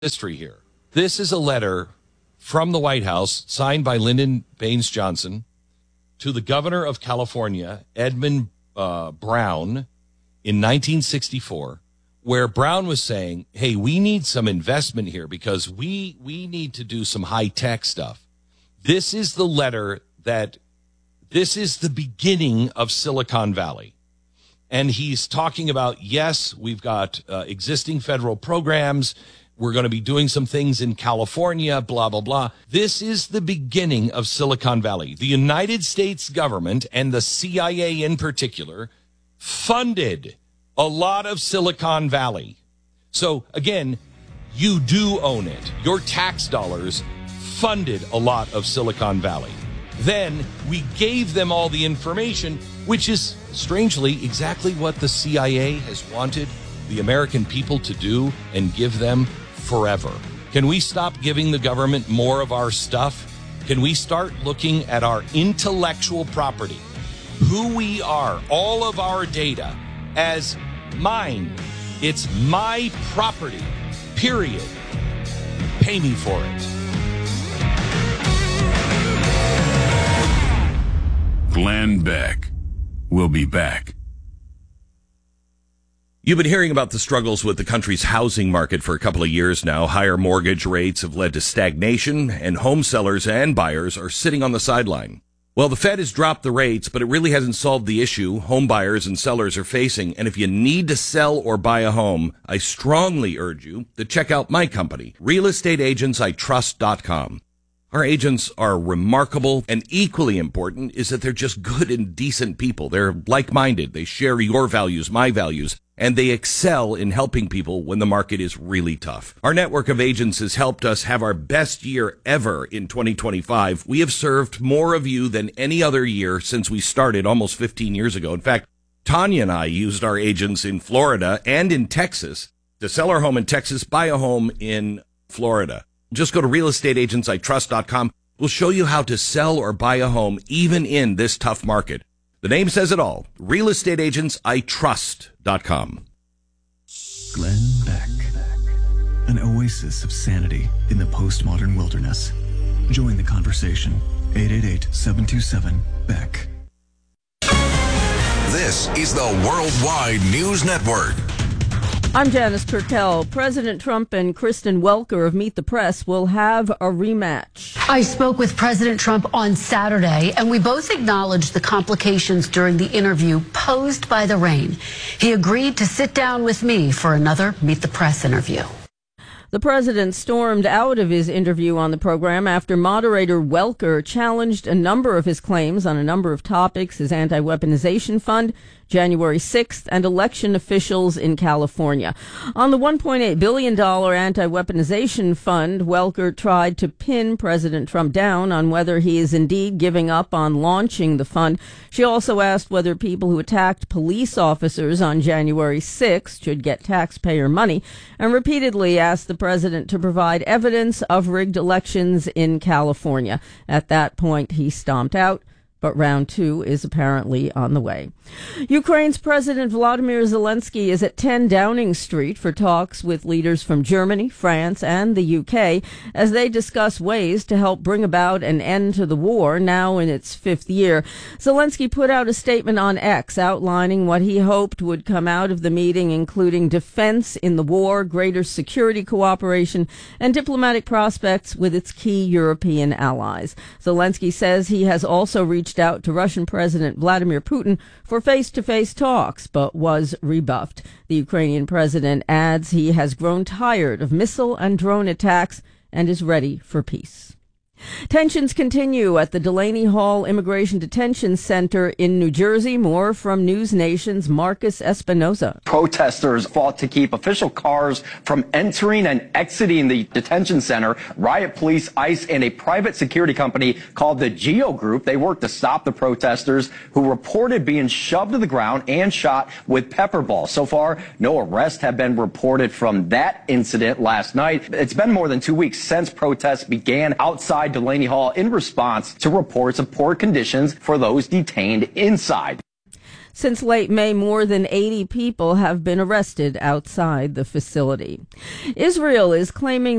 history here. This is a letter from the White House signed by Lyndon Baines Johnson to the governor of California, Edmund Brown, in 1964, where Brown was saying, hey, we need some investment here because we need to do some high-tech stuff. This is the letter this is the beginning of Silicon Valley. And he's talking about, yes, we've got existing federal programs. We're going to be doing some things in California, blah, blah, blah. This is the beginning of Silicon Valley. The United States government and the CIA in particular funded a lot of Silicon Valley. So, again, you do own it. Your tax dollars funded a lot of Silicon Valley. Then we gave them all the information, which is, strangely, exactly what the CIA has wanted the American people to do and give them forever. Can we stop giving the government more of our stuff? Can we start looking at our intellectual property, who we are, all of our data, as mine? It's my property, period. Pay me for it. Glenn Beck. We'll be back. You've been hearing about the struggles with the country's housing market for a couple of years now. Higher mortgage rates have led to stagnation, and home sellers and buyers are sitting on the sideline. Well, the Fed has dropped the rates, but it really hasn't solved the issue home buyers and sellers are facing. And if you need to sell or buy a home, I strongly urge you to check out my company, realestateagentsitrust.com. Our agents are remarkable, and equally important is that they're just good and decent people. They're like-minded. They share your values, my values, and they excel in helping people when the market is really tough. Our network of agents has helped us have our best year ever in 2025. We have served more of you than any other year since we started almost 15 years ago. In fact, Tanya and I used our agents in Florida and in Texas to sell our home in Texas, buy a home in Florida. Just go to realestateagentsitrust.com. We'll show you how to sell or buy a home even in this tough market. The name says it all. realestateagentsitrust.com. Glenn Beck. An oasis of sanity in the postmodern wilderness. Join the conversation. 888-727-BECK. This is the Worldwide News Network. I'm Janice Turkel. President Trump and Kristen Welker of Meet the Press will have a rematch. I spoke with President Trump on Saturday, and we both acknowledged the complications during the interview posed by the rain. He agreed to sit down with me for another Meet the Press interview. The president stormed out of his interview on the program after moderator Welker challenged a number of his claims on a number of topics, his anti-weaponization fund, January 6th, and election officials in California. On the $1.8 billion anti-weaponization fund, Welker tried to pin President Trump down on whether he is indeed giving up on launching the fund. She also asked whether people who attacked police officers on January 6th should get taxpayer money, and repeatedly asked the president to provide evidence of rigged elections in California. At that point, he stomped out. But round two is apparently on the way. Ukraine's President Volodymyr Zelensky is at 10 Downing Street for talks with leaders from Germany, France, and the UK as they discuss ways to help bring about an end to the war now in its fifth year. Zelensky put out a statement on X outlining what he hoped would come out of the meeting, including defense in the war, greater security cooperation, and diplomatic prospects with its key European allies. Zelensky says he has also reached out to Russian President Vladimir Putin for face-to-face talks, but was rebuffed. The Ukrainian president adds he has grown tired of missile and drone attacks and is ready for peace. Tensions continue at the Delaney Hall Immigration Detention Center in New Jersey. More from News Nation's Marcus Espinoza. Protesters fought to keep official cars from entering and exiting the detention center. Riot Police, ICE, and a private security company called the Geo Group, they worked to stop the protesters who reported being shoved to the ground and shot with pepper balls. So far, no arrests have been reported from that incident last night. It's been more than 2 weeks since protests began outside Delaney Hall in response to reports of poor conditions for those detained inside. Since late May, more than 80 people have been arrested outside the facility. Israel is claiming